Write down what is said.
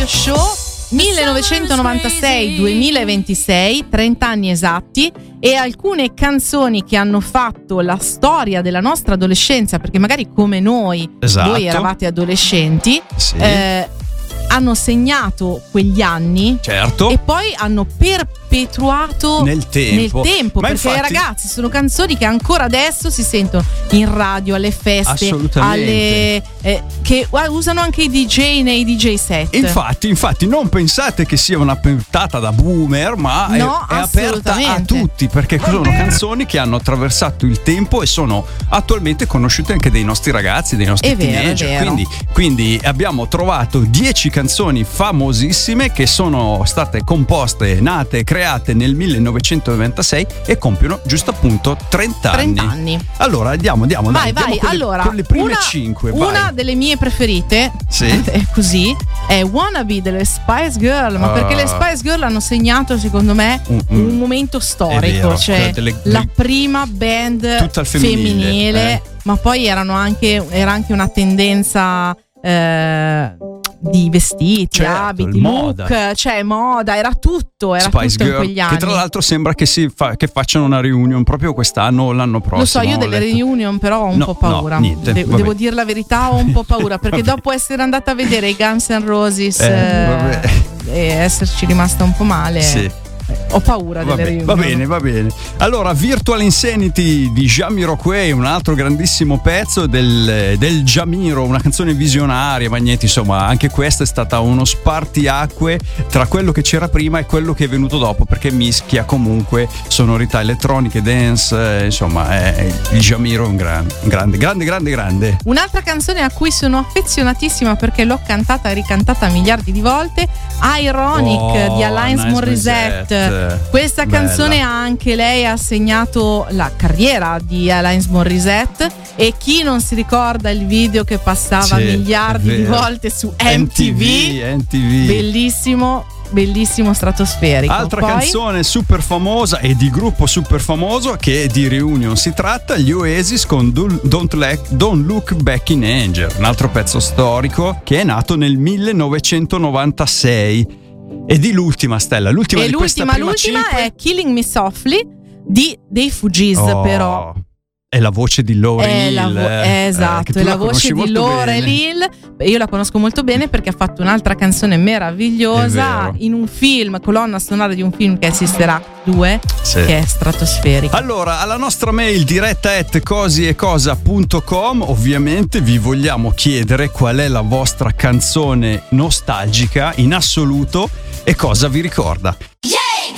Radio Show 1996-2026, 30 anni esatti, e alcune canzoni che hanno fatto la storia della nostra adolescenza, perché magari come noi, esatto, voi eravate adolescenti, sì, hanno segnato quegli anni, certo, e poi hanno perpetuato nel tempo. Ma perché infatti, ragazzi, sono canzoni che ancora adesso si sentono in radio, alle feste, che usano anche i DJ nei DJ set. Infatti non pensate che sia una puntata da boomer, ma no, è aperta a tutti, perché sono canzoni che hanno attraversato il tempo e sono attualmente conosciute anche dai nostri ragazzi, dai nostri teenager. Quindi abbiamo trovato 10 canzoni famosissime che sono state composte, nate e create nel 1996 e compiono giusto appunto 30 anni. Allora andiamo vai. Allora, con le prime 5. Una delle mie preferite, sì, è così, è Wannabe delle Spice Girl, ma perché le Spice Girl hanno segnato secondo me un momento storico, vero, cioè la prima band tutta femminile. Ma poi era anche una tendenza di vestiti, certo, abiti, moda. look, cioè moda, era tutto Spice Girl, in quegli anni. che tra l'altro sembra che facciano una reunion proprio quest'anno o l'anno prossimo. Lo so, io delle reunion però ho un po' paura. Devo dire la verità, ho un po' paura perché dopo essere andata a vedere i Guns N' Roses e esserci rimasta un po' male. Sì. Ho paura delle reunion. Va bene. Allora, Virtual Insanity di Jamiroquai, un altro grandissimo pezzo del Jamiro, una canzone visionaria, Magneti, insomma, anche questa è stata uno spartiacque tra quello che c'era prima e quello che è venuto dopo, perché mischia comunque sonorità elettroniche, dance, insomma, il Jamiro è un grande. Un'altra canzone a cui sono affezionatissima perché l'ho cantata e ricantata miliardi di volte, Ironic di Alanis Morissette. Questa canzone anche lei ha segnato la carriera di Alanis Morissette, e chi non si ricorda il video che passava miliardi di volte su MTV. Bellissimo, stratosferico. Altra canzone super famosa e di gruppo super famoso, che di reunion si tratta, gli Oasis con Don't Look Back in Anger, un altro pezzo storico che è nato nel 1996. E di l'ultima l'ultima è Killing Me Softly dei Fugees, però è la voce di Lauryn Hill. Esatto, è la voce di Lauryn Hill. Io la conosco molto bene perché ha fatto un'altra canzone meravigliosa in un film, colonna sonora di un film che è Sister Act 2, che è stratosferico. Allora, alla nostra mail diretta@cosiecosa.com ovviamente vi vogliamo chiedere qual è la vostra canzone nostalgica in assoluto e cosa vi ricorda.